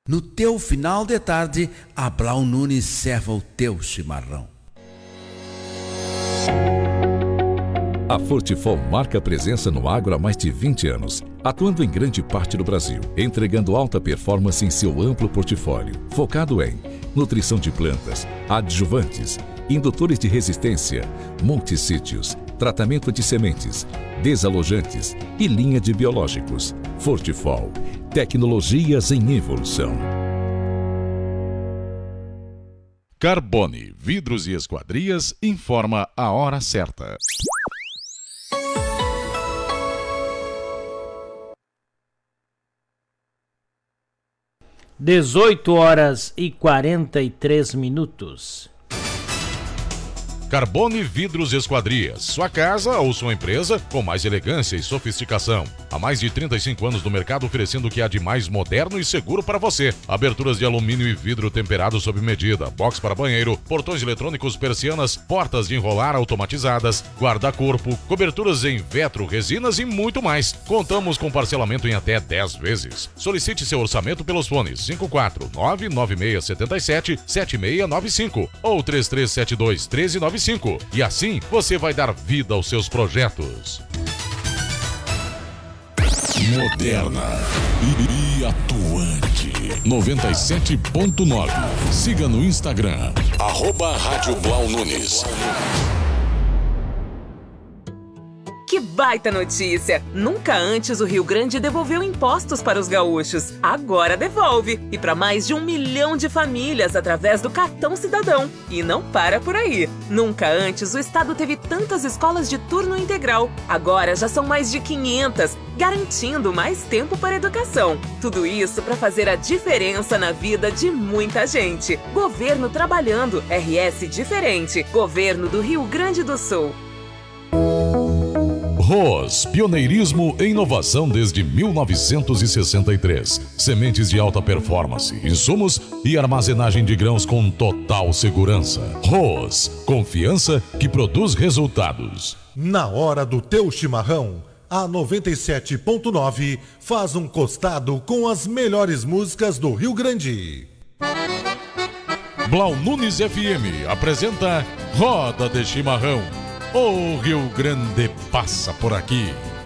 No teu final de tarde, a Blau Nunes serva o teu chimarrão. A Fortifol marca presença no agro há mais de 20 anos, atuando em grande parte do Brasil, entregando alta performance em seu amplo portfólio, focado em nutrição de plantas, adjuvantes, indutores de resistência, multissítios, tratamento de sementes, desalojantes e linha de biológicos. Fortifol, tecnologias em evolução. Carbone, vidros e esquadrias, informa a hora certa. 18h43. Carbone Vidros e Esquadrias. Sua casa ou sua empresa com mais elegância e sofisticação. Há mais de 35 anos no mercado, oferecendo o que há de mais moderno e seguro para você. Aberturas de alumínio e vidro temperado sob medida, box para banheiro, portões eletrônicos, persianas, portas de enrolar automatizadas, guarda-corpo, coberturas em vetro, resinas e muito mais. Contamos com parcelamento em até 10 vezes. Solicite seu orçamento pelos fones 549-9677-7695 ou 3372-1395. E assim você vai dar vida aos seus projetos. Moderna e atuante. 97.9. Siga no Instagram @Rádio Blau Nunes. Que baita notícia! Nunca antes o Rio Grande devolveu impostos para os gaúchos. Agora devolve! E para mais de 1 milhão de famílias através do Cartão Cidadão. E não para por aí! Nunca antes o estado teve tantas escolas de turno integral. Agora já são mais de 500, garantindo mais tempo para a educação. Tudo isso para fazer a diferença na vida de muita gente. Governo trabalhando, RS diferente. Governo do Rio Grande do Sul. ROS, pioneirismo e inovação desde 1963. Sementes de alta performance, insumos e armazenagem de grãos com total segurança. ROS, confiança que produz resultados. Na hora do teu chimarrão, a 97.9 faz um costado com as melhores músicas do Rio Grande. Blau Nunes FM apresenta Roda de Chimarrão. O Rio Grande passa por aqui.